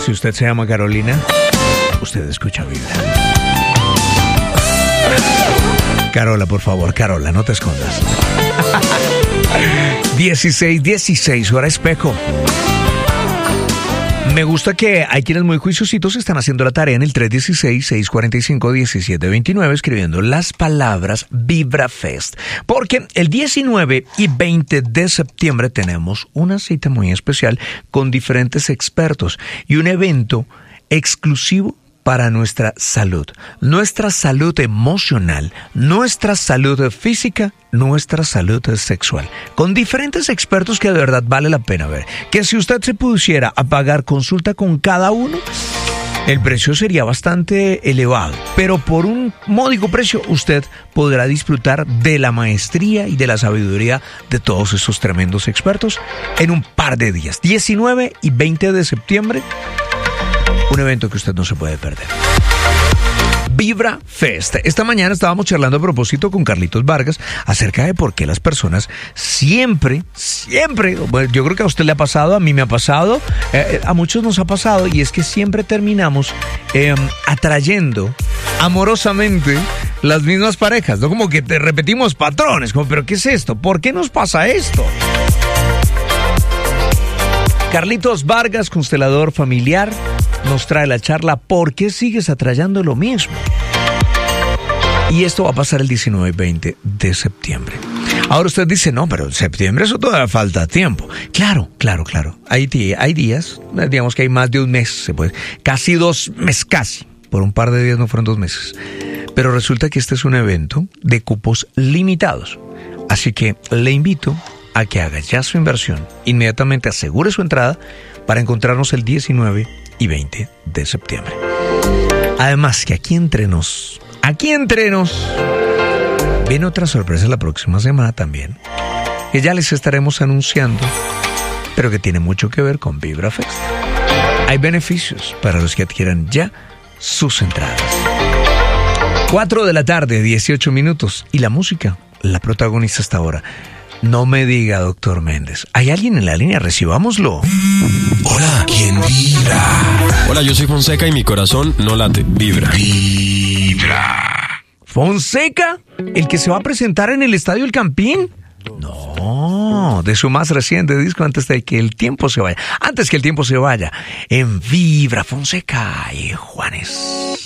Si usted se llama Carolina, usted escucha Vibra. Carola, por favor, Carola, no te escondas. 16:16, hora espejo. Me gusta que hay quienes muy juiciositos están haciendo la tarea en el 316-645-1729 escribiendo las palabras VibraFest. Porque el 19 y 20 de septiembre tenemos una cita muy especial con diferentes expertos y un evento exclusivo para nuestra salud emocional, nuestra salud física, nuestra salud sexual, con diferentes expertos que de verdad vale la pena ver. Que si usted se pusiera a pagar consulta con cada uno, el precio sería bastante elevado, pero por un módico precio usted podrá disfrutar de la maestría y de la sabiduría de todos esos tremendos expertos en un par de días, 19 y 20 de septiembre. Un evento que usted no se puede perder. VibraFest. Esta mañana estábamos charlando a propósito con Carlitos Vargas acerca de por qué las personas siempre, bueno, yo creo que a usted le ha pasado, a mí me ha pasado, a muchos nos ha pasado, y es que siempre terminamos atrayendo amorosamente las mismas parejas, ¿no? Como que te repetimos patrones, como, ¿pero qué es esto? ¿Por qué nos pasa esto? Carlitos Vargas, constelador familiar, nos trae la charla ¿Por qué sigues atrayendo lo mismo? Y esto va a pasar el 19 y 20 de septiembre. Ahora usted dice, no, pero en septiembre eso todavía falta tiempo. Claro. Hay días, digamos que hay más de un mes, se puede, casi 2 meses, casi. Por un par de días no fueron 2 meses. Pero resulta que este es un evento de cupos limitados. Así que le invito a que haga ya su inversión. Inmediatamente asegure su entrada para encontrarnos el 19 y 20 de septiembre. Además que aquí entre nos, viene otra sorpresa la próxima semana también, que ya les estaremos anunciando, pero que tiene mucho que ver con VibraFest. Hay beneficios para los que adquieran ya sus entradas. 4 de la tarde, 18 minutos, y la música, la protagonista hasta ahora. No me diga, doctor Méndez. ¿Hay alguien en la línea? Recibámoslo. Hola, ¿quién vibra? Hola, yo soy Fonseca y mi corazón no late, vibra. Vibra. ¿Fonseca? ¿El que se va a presentar en el Estadio El Campín? No, de su más reciente disco Antes que el tiempo se vaya. En Vibra, Fonseca y Juanes.